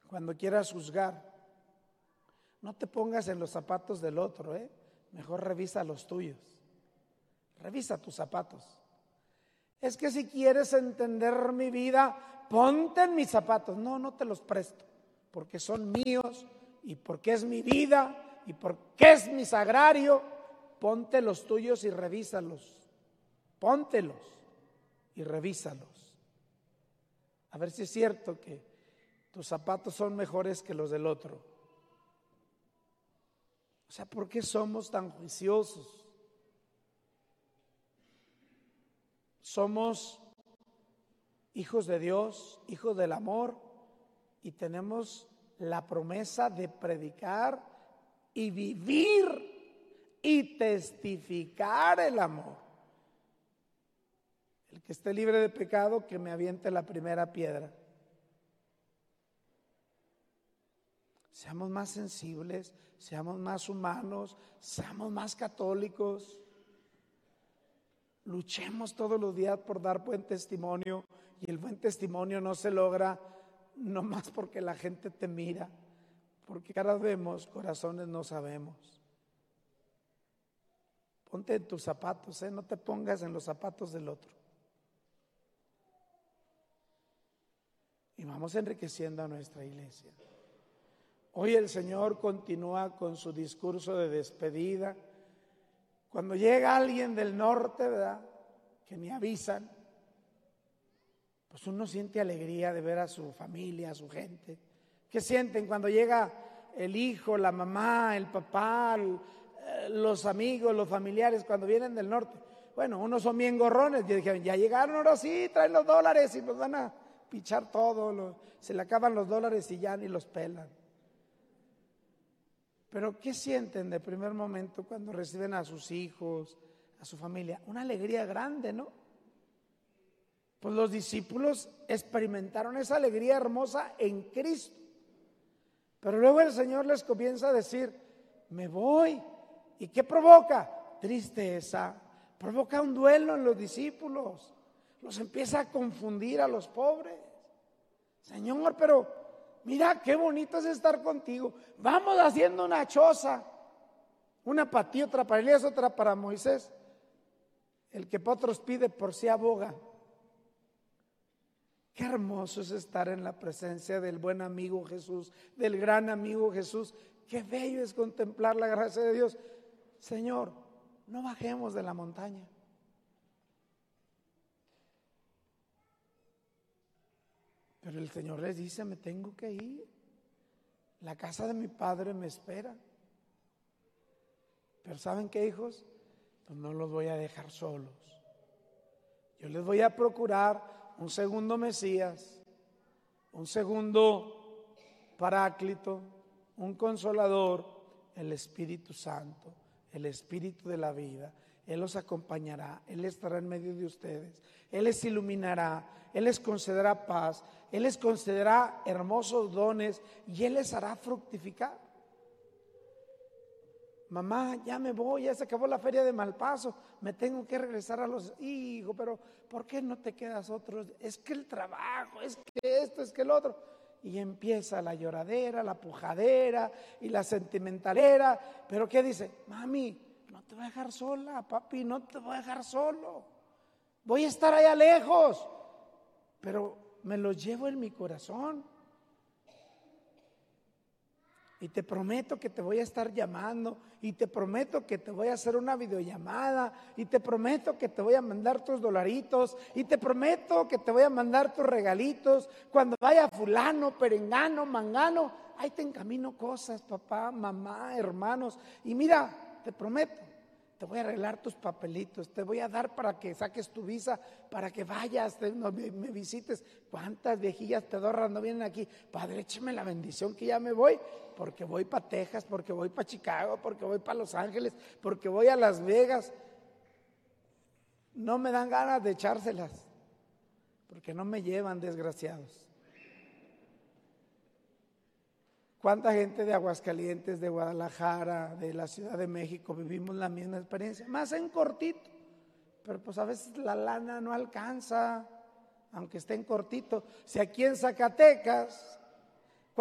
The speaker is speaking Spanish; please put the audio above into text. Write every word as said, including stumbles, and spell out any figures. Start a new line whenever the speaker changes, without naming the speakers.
cuando quieras juzgar, no te pongas en los zapatos del otro, ¿eh? Mejor revisa los tuyos. Revisa tus zapatos. Es que si quieres entender mi vida, ponte en mis zapatos. No, no te los presto, porque son míos y porque es mi vida y porque es mi sagrario. Ponte los tuyos y revísalos. Póntelos y revísalos. A ver si es cierto que tus zapatos son mejores que los del otro. O sea, ¿por qué somos tan juiciosos? Somos hijos de Dios, hijos del amor, y tenemos la promesa de predicar y vivir y testificar el amor. El que esté libre de pecado, que me aviente la primera piedra. Seamos más sensibles, seamos más humanos, seamos más católicos. Luchemos todos los días por dar buen testimonio, y el buen testimonio no se logra nomás porque la gente te mira, porque caras vemos, corazones no sabemos. Ponte en tus zapatos, ¿eh? No te pongas en los zapatos del otro. Y vamos enriqueciendo a nuestra iglesia. Hoy el Señor continúa con su discurso de despedida. Cuando llega alguien del norte, ¿verdad?, que me avisan, pues uno siente alegría de ver a su familia, a su gente. ¿Qué sienten cuando llega el hijo, la mamá, el papá, el, eh, los amigos, los familiares, cuando vienen del norte? Bueno, unos son bien gorrones, y dijeron, ya llegaron, ahora sí, traen los dólares y nos van a pichar todo, lo, se le acaban los dólares y ya ni los pelan. Pero ¿qué sienten de primer momento cuando reciben a sus hijos, a su familia? Una alegría grande, ¿no? Pues los discípulos experimentaron esa alegría hermosa en Cristo. Pero luego el Señor les comienza a decir, me voy. ¿Y qué provoca? Tristeza. Provoca un duelo en los discípulos. Los empieza a confundir a los pobres. Señor, pero mira qué bonito es estar contigo. Vamos haciendo una choza, una para ti, otra para Elías, otra para Moisés. El que para otros pide, por sí aboga. Qué hermoso es estar en la presencia del buen amigo Jesús, del gran amigo Jesús. Qué bello es contemplar la gracia de Dios. Señor, no bajemos de la montaña. Pero el Señor les dice, me tengo que ir. La casa de mi Padre me espera. Pero ¿saben qué, hijos? Pues no los voy a dejar solos. Yo les voy a procurar un segundo Mesías, un segundo Paráclito, un Consolador, el Espíritu Santo, el Espíritu de la vida. Él los acompañará, Él estará en medio de ustedes, Él les iluminará, Él les concederá paz, Él les concederá hermosos dones y Él les hará fructificar. Mamá, ya me voy, ya se acabó la feria de Malpaso, me tengo que regresar a los hijos, pero ¿por qué no te quedas otros? Es que el trabajo, es que esto, es que el otro. Y empieza la lloradera, la pujadera y la sentimentalera. Pero ¿qué dice? Mami, no te voy a dejar sola, papi, no te voy a dejar solo. Voy a estar allá lejos, pero me los llevo en mi corazón. Y te prometo que te voy a estar llamando, y te prometo que te voy a hacer una videollamada, y te prometo que te voy a mandar tus dolaritos, y te prometo que te voy a mandar tus regalitos. Cuando vaya fulano, perengano, mangano, ahí te encamino cosas, papá, mamá, hermanos. Y mira, te prometo, te voy a arreglar tus papelitos, te voy a dar para que saques tu visa, para que vayas, te, no, me, me visites. ¿Cuántas viejillas pedorras no vienen aquí? Padre, écheme la bendición que ya me voy, porque voy para Texas, porque voy para Chicago, porque voy para Los Ángeles, porque voy a Las Vegas. No me dan ganas de echárselas, porque no me llevan, desgraciados. ¿Cuánta gente de Aguascalientes, de Guadalajara, de la Ciudad de México vivimos la misma experiencia? Más en cortito, pero pues a veces la lana no alcanza, aunque esté en cortito. Si aquí en Zacatecas